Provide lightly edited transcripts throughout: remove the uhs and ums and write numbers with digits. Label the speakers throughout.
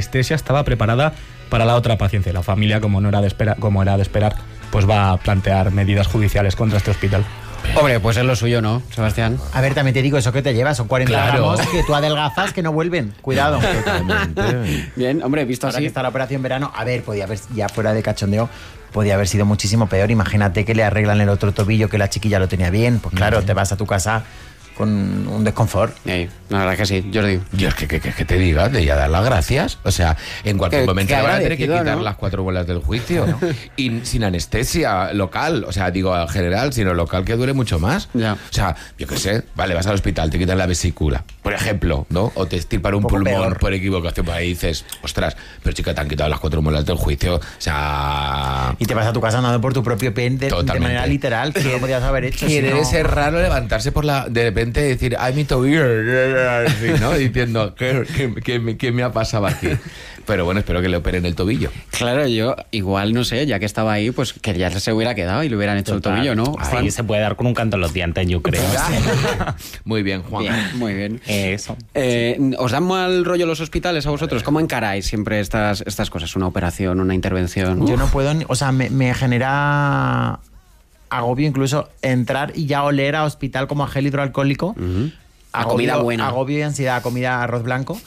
Speaker 1: anestesia estaba preparada para la otra paciente. La familia, como era de esperar, pues va a plantear medidas judiciales contra este hospital.
Speaker 2: Hombre, pues es lo suyo, ¿no, Sebastián?
Speaker 3: A ver, también te digo, eso que te lleva, son 40
Speaker 1: Claro.
Speaker 3: gramos que tú adelgazas que no vuelven. Cuidado.
Speaker 4: Totalmente.
Speaker 2: Bien, hombre, visto
Speaker 3: Ahora
Speaker 2: así.
Speaker 3: que está la operación verano, a ver, podía haber, ya fuera de cachondeo, podía haber sido muchísimo peor. Imagínate que le arreglan el otro tobillo, que la chiquilla lo tenía bien. Pues claro, te vas a tu casa con un desconfort.
Speaker 2: La verdad que sí, Jordi.
Speaker 4: Yo es que te diga, de ya dar las gracias. O sea, en cualquier momento
Speaker 2: que
Speaker 4: van a tener que
Speaker 2: agradecido,
Speaker 4: quitar
Speaker 2: ¿no?
Speaker 4: las 4 bolas del juicio. Y sin anestesia local, o sea, digo al general, sino local que dure mucho más.
Speaker 2: Ya.
Speaker 4: O sea, yo qué sé, vale, vas al hospital, te quitan la vesícula, por ejemplo, ¿no? O te estirpan un
Speaker 3: poco
Speaker 4: pulmón
Speaker 3: peor.
Speaker 4: por equivocación, pues ahí dices, ostras, pero chica, te han quitado las 4 bolas del juicio. O sea...
Speaker 3: Y te vas a tu casa andando por tu propio pie de manera literal, que no lo podías haber hecho.
Speaker 4: Que
Speaker 3: si
Speaker 4: debe
Speaker 3: no-
Speaker 4: ser raro levantarse de repente y decir, ay, mi tobillo, así, ¿no? Diciendo, ¿qué me ha pasado aquí? Pero bueno, espero que le operen el tobillo.
Speaker 2: Claro, yo igual, no sé, ya que estaba ahí, pues que ya se hubiera quedado y le hubieran hecho el tobillo, ¿no? Juan?
Speaker 1: Ahí se puede dar con un canto en los dientes, yo creo.
Speaker 4: Muy bien, Juan.
Speaker 2: Bien, muy bien.
Speaker 1: Eso.
Speaker 2: ¿Os dan mal rollo los hospitales a vosotros? ¿Cómo encaráis siempre estas cosas? ¿Una operación, una intervención?
Speaker 3: Yo no puedo, o sea, me genera agobio incluso entrar y ya oler a hospital como a gel hidroalcohólico.
Speaker 2: A comida buena.
Speaker 3: Agobio y ansiedad, comida arroz blanco.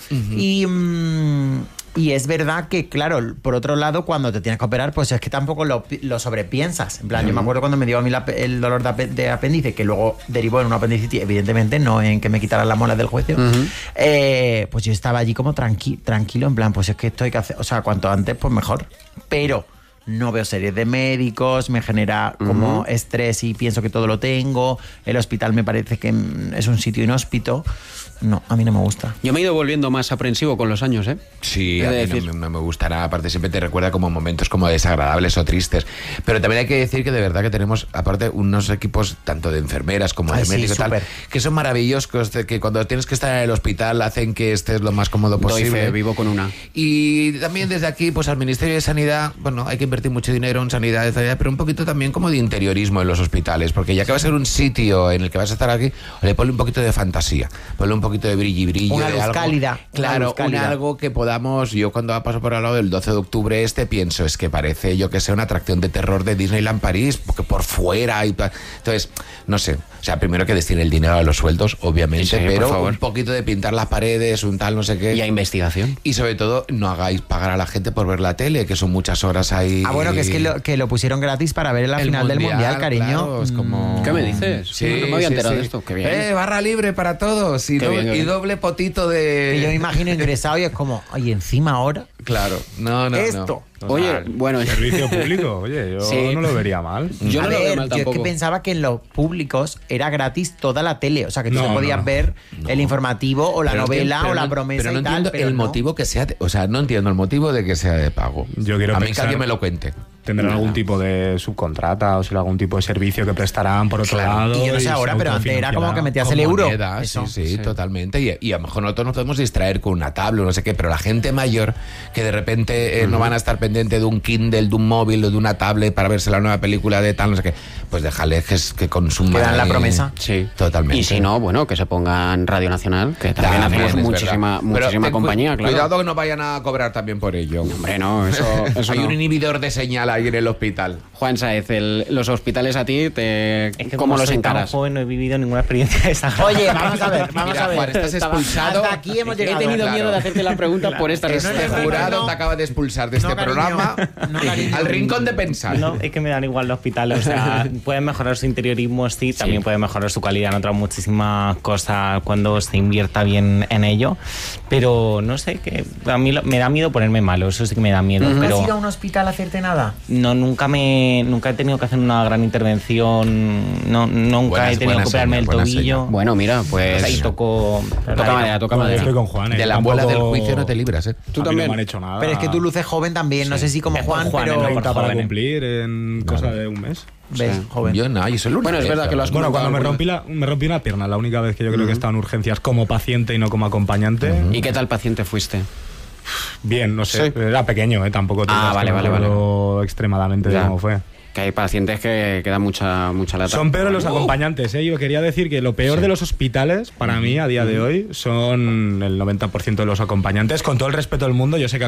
Speaker 3: Y es verdad que, claro, por otro lado, cuando te tienes que operar, pues es que tampoco lo sobrepiensas. En plan, yo me acuerdo cuando me dio a mí el dolor de apéndice, que luego derivó en una apendicitis, evidentemente, no en que me quitaran las muelas del juicio. Pues yo estaba allí como tranquilo, en plan, pues es que esto hay que hacer, o sea, cuanto antes, pues mejor. Pero no veo series de médicos, me genera como estrés y pienso que todo lo tengo. El hospital me parece que es un sitio inhóspito. No, a mí no me gusta.
Speaker 2: Yo me he ido volviendo más aprensivo con los años, ¿eh?
Speaker 4: Sí,
Speaker 2: He
Speaker 4: a
Speaker 2: de
Speaker 4: mí
Speaker 2: decir.
Speaker 4: no me gustará. Aparte, siempre te recuerda como momentos como desagradables o tristes. Pero también hay que decir que de verdad que tenemos, aparte, unos equipos tanto de enfermeras como de
Speaker 3: Ay, sí,
Speaker 4: médicos y tal,
Speaker 3: súper.
Speaker 4: que son maravillosos, que cuando tienes que estar en el hospital hacen que estés lo más cómodo
Speaker 2: Doy
Speaker 4: posible.
Speaker 2: fe, vivo con una.
Speaker 4: Y también desde aquí, pues al Ministerio de Sanidad, bueno, hay que invertir mucho dinero en sanidad, pero un poquito también como de interiorismo en los hospitales, porque ya que va a ser un sitio en el que vas a estar aquí, le ponle un poquito de fantasía, ponle un poquito de brillo.
Speaker 3: Una
Speaker 4: de
Speaker 3: luz
Speaker 4: algo,
Speaker 3: cálida, una
Speaker 4: claro,
Speaker 3: luz cálida.
Speaker 4: algo que podamos, yo cuando paso por al lado del 12 de octubre pienso, es que parece, yo que sé, una atracción de terror de Disneyland París, porque por fuera y entonces, no sé, o sea, primero que destine el dinero a los sueldos, obviamente,
Speaker 2: Sí, por
Speaker 4: pero
Speaker 2: favor.
Speaker 4: un poquito de pintar las paredes, un tal, no sé qué.
Speaker 2: Y a investigación.
Speaker 4: Y sobre todo, no hagáis pagar a la gente por ver la tele, que son muchas horas ahí.
Speaker 3: Ah, bueno, que es que lo pusieron gratis para ver la
Speaker 4: El
Speaker 3: final del Mundial, cariño.
Speaker 4: claro, es como...
Speaker 2: ¿Qué me dices?
Speaker 4: Sí,
Speaker 2: No me había
Speaker 4: sí,
Speaker 2: enterado
Speaker 4: sí.
Speaker 2: de esto. Qué bien.
Speaker 4: Barra libre para todos y,
Speaker 2: Qué bien, qué bien.
Speaker 4: doble potito de...
Speaker 3: Que yo me imagino ingresado y es como, oye, encima ahora,
Speaker 4: Claro, no.
Speaker 3: esto.
Speaker 2: Oye, bueno,
Speaker 1: Servicio público, oye, yo
Speaker 2: Sí.
Speaker 1: no lo vería mal.
Speaker 2: yo no
Speaker 3: A
Speaker 2: lo veo
Speaker 3: ver,
Speaker 2: mal
Speaker 3: yo es
Speaker 2: tampoco.
Speaker 3: que pensaba que en los públicos era gratis toda la tele. O sea, que tú
Speaker 1: No,
Speaker 3: te podías
Speaker 1: no.
Speaker 3: ver el informativo o la
Speaker 4: Pero no
Speaker 3: novela
Speaker 4: entiendo-
Speaker 3: o la
Speaker 4: pero no-
Speaker 3: promesa
Speaker 4: pero no
Speaker 3: y tal.
Speaker 4: entiendo
Speaker 3: Pero
Speaker 4: el
Speaker 3: no.
Speaker 4: motivo que sea... O sea, no entiendo el motivo de que sea de pago.
Speaker 1: Yo quiero
Speaker 4: A mí que
Speaker 1: pensar-
Speaker 4: alguien me lo cuente.
Speaker 1: Tendrán algún tipo de subcontrata o será algún tipo de servicio que prestarán por otro
Speaker 4: Claro.
Speaker 1: lado.
Speaker 3: Y yo no sé
Speaker 1: se
Speaker 3: ahora, pero antes era como que metías el euro.
Speaker 4: Moneda,
Speaker 3: Eso.
Speaker 4: sí, totalmente. Y a lo mejor nosotros nos podemos distraer con una tablet o no sé qué, pero la gente mayor que de repente no van a estar pendiente de un Kindle, de un móvil o de una tablet para verse la nueva película de tal, no sé qué, pues déjale que consuman.
Speaker 3: Que dan la promesa.
Speaker 2: Sí,
Speaker 4: Totalmente.
Speaker 2: Y si no, bueno, que se pongan Radio Nacional, que también
Speaker 4: También,
Speaker 2: hacemos
Speaker 4: es
Speaker 2: muchísima
Speaker 4: verdad. Pero ten
Speaker 2: compañía, claro.
Speaker 4: Cuidado que no vayan a cobrar también por ello.
Speaker 2: Hombre, no, eso
Speaker 4: Hay
Speaker 2: no.
Speaker 4: un inhibidor de señal ahí en el hospital.
Speaker 2: Juan Saez, los hospitales a ti,
Speaker 1: Es que
Speaker 2: ¿cómo
Speaker 1: como
Speaker 2: los
Speaker 1: soy
Speaker 2: encaras?
Speaker 1: tan joven, no he vivido ninguna experiencia desagradable.
Speaker 3: Oye, vamos a ver.
Speaker 4: Mira, Juan, estás
Speaker 2: Estaba-
Speaker 4: expulsado.
Speaker 3: Hasta aquí hemos
Speaker 2: He
Speaker 3: llegado.
Speaker 2: tenido
Speaker 4: claro.
Speaker 2: miedo de hacerte la pregunta por esta
Speaker 3: Que no
Speaker 2: respuesta.
Speaker 3: es
Speaker 4: Jurado
Speaker 3: no.
Speaker 4: te acaba de expulsar de este
Speaker 3: No, cariño.
Speaker 4: programa
Speaker 3: No, cariño.
Speaker 4: al rincón de pensar.
Speaker 1: No, es que me dan igual los hospitales. O sea, pueden mejorar su interiorismo, sí, también puede mejorar su calidad en otras muchísimas cosas cuando se invierta bien en ello. Pero no sé, que a mí me da miedo ponerme malo, eso sí que me da miedo.
Speaker 3: ¿No
Speaker 1: Pero
Speaker 3: has ido a un hospital a hacerte nada?
Speaker 1: no, nunca he tenido que hacer una gran intervención, nunca
Speaker 4: Buenas-
Speaker 1: he tenido
Speaker 4: buena
Speaker 1: que operarme
Speaker 4: señal,
Speaker 1: el
Speaker 4: buena
Speaker 1: tobillo.
Speaker 4: señal.
Speaker 2: Bueno, mira, pues...
Speaker 1: Y toco
Speaker 2: madera, toca
Speaker 1: Bueno,
Speaker 2: madera.
Speaker 1: estoy con Juan.
Speaker 4: De la bola del juicio no te libras, ¿eh?
Speaker 2: Tú
Speaker 1: A mí
Speaker 2: también.
Speaker 1: no me han hecho nada.
Speaker 3: Pero es que tú luces joven también. No sé si como
Speaker 1: Es por
Speaker 3: Juan,
Speaker 1: Juan,
Speaker 3: pero...
Speaker 1: no por 30 para jóvenes. cumplir en cosa de un mes.
Speaker 3: ¿Ves?
Speaker 2: Sí.
Speaker 3: Joven.
Speaker 4: Yo no, yo soy el único.
Speaker 2: Bueno, es verdad que lo has
Speaker 1: Bueno,
Speaker 2: comentado
Speaker 1: cuando
Speaker 2: alguna
Speaker 1: me rompí una pierna, la única vez que yo creo que he estado en urgencias como paciente y no como acompañante.
Speaker 2: ¿Y qué tal paciente fuiste?
Speaker 1: Bien, no sé,
Speaker 2: Sí.
Speaker 1: era pequeño, tampoco te
Speaker 2: Ah,
Speaker 1: creas que
Speaker 2: vale,
Speaker 1: me
Speaker 2: vale,
Speaker 1: acuerdo extremadamente de
Speaker 2: Ya.
Speaker 1: cómo fue.
Speaker 2: Que hay pacientes que dan mucha lata.
Speaker 1: Son peores los acompañantes, ¿eh? Yo quería decir que lo peor de los hospitales, para mí, a día de hoy, son el 90% de los acompañantes. Con todo el respeto del mundo, yo sé que